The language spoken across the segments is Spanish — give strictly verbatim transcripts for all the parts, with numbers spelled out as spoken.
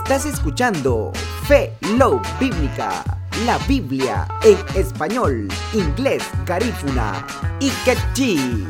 Estás escuchando Fe Love Bíblica, la Biblia en español, inglés, garífuna y quechí.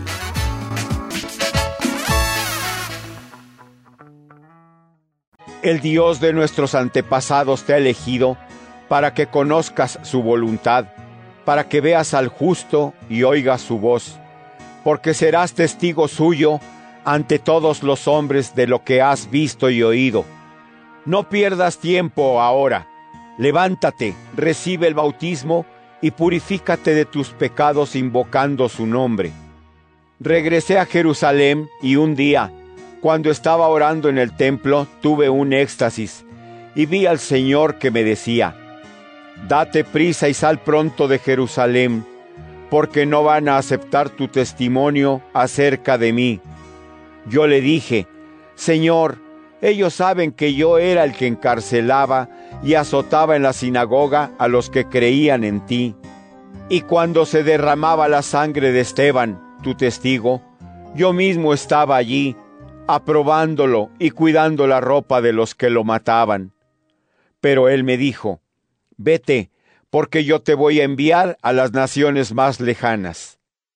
El Dios de nuestros antepasados te ha elegido para que conozcas su voluntad, para que veas al justo y oigas su voz, porque serás testigo suyo ante todos los hombres de lo que has visto y oído. No pierdas tiempo ahora. Levántate, recibe el bautismo y purifícate de tus pecados invocando su nombre. Regresé a Jerusalén y un día, cuando estaba orando en el templo, tuve un éxtasis y vi al Señor que me decía: date prisa y sal pronto de Jerusalén, porque no van a aceptar tu testimonio acerca de mí. Yo le dije: Señor, ellos saben que yo era el que encarcelaba y azotaba en la sinagoga a los que creían en ti. Y cuando se derramaba la sangre de Esteban, tu testigo, yo mismo estaba allí, aprobándolo y cuidando la ropa de los que lo mataban. Pero él me dijo: vete, porque yo te voy a enviar a las naciones más lejanas.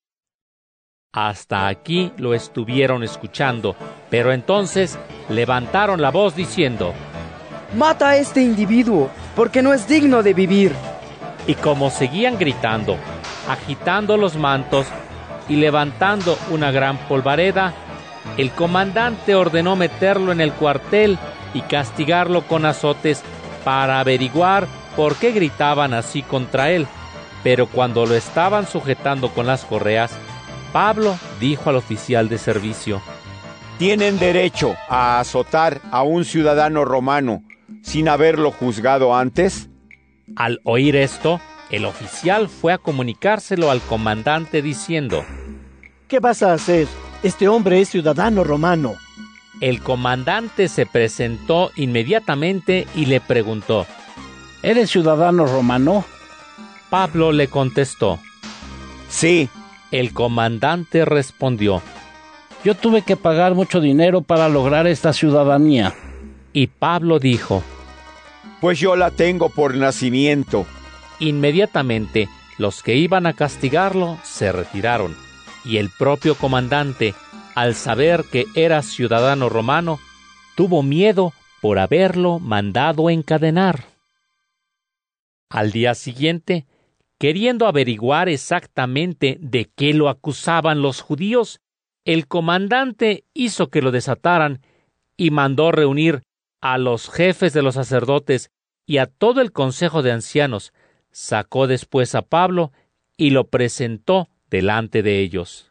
Hasta aquí lo estuvieron escuchando, pero entonces levantaron la voz diciendo: ¡mata a este individuo, porque no es digno de vivir! Y como seguían gritando, agitando los mantos y levantando una gran polvareda, el comandante ordenó meterlo en el cuartel y castigarlo con azotes para averiguar por qué gritaban así contra él. Pero cuando lo estaban sujetando con las correas, Pablo dijo al oficial de servicio: tienen derecho a azotar a un ciudadano romano sin haberlo juzgado antes. Al oír esto, el oficial fue a comunicárselo al comandante diciendo: ¿qué vas a hacer? Este hombre es ciudadano romano. El comandante se presentó inmediatamente y le preguntó: ¿eres ciudadano romano? Pablo le contestó: sí. El comandante respondió: yo tuve que pagar mucho dinero para lograr esta ciudadanía. Y Pablo dijo: pues yo la tengo por nacimiento. Inmediatamente los que iban a castigarlo se retiraron, y el propio comandante, al saber que era ciudadano romano, tuvo miedo por haberlo mandado encadenar. Al día siguiente, queriendo averiguar exactamente de qué lo acusaban los judíos, el comandante hizo que lo desataran y mandó reunir a los jefes de los sacerdotes y a todo el consejo de ancianos. Sacó después a Pablo y lo presentó delante de ellos.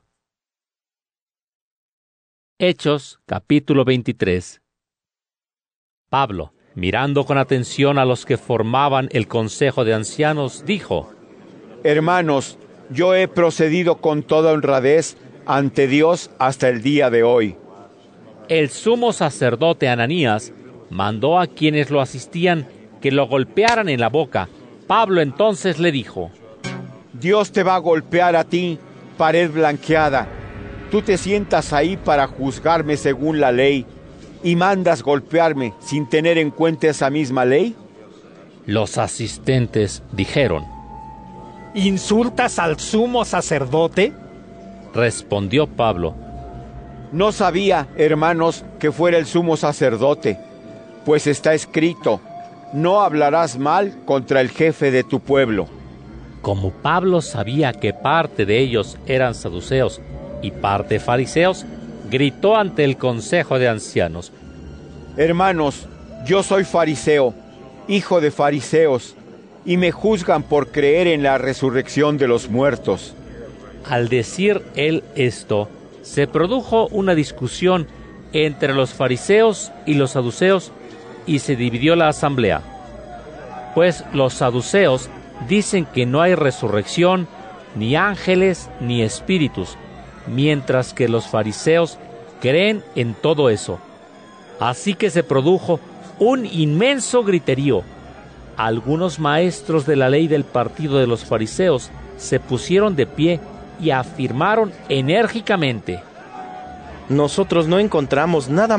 Hechos, capítulo veintitrés. Pablo, mirando con atención a los que formaban el consejo de ancianos, dijo: hermanos, yo he procedido con toda honradez ante Dios hasta el día de hoy. El sumo sacerdote Ananías mandó a quienes lo asistían que lo golpearan en la boca. Pablo entonces le dijo: Dios te va a golpear a ti, pared blanqueada. Tú te sientas ahí para juzgarme según la ley y mandas golpearme sin tener en cuenta esa misma ley. Los asistentes dijeron: ¿insultas al sumo sacerdote? Respondió Pablo: no sabía, hermanos, que fuera el sumo sacerdote, pues está escrito: no hablarás mal contra el jefe de tu pueblo. Como Pablo sabía que parte de ellos eran saduceos y parte fariseos, gritó ante el consejo de ancianos: hermanos, yo soy fariseo, hijo de fariseos, y me juzgan por creer en la resurrección de los muertos. Al decir él esto, se produjo una discusión entre los fariseos y los saduceos, y se dividió la asamblea. Pues los saduceos dicen que no hay resurrección, ni ángeles, ni espíritus, mientras que los fariseos creen en todo eso. Así que se produjo un inmenso griterío. Algunos maestros de la ley del partido de los fariseos se pusieron de pie y afirmaron enérgicamente: nosotros no encontramos nada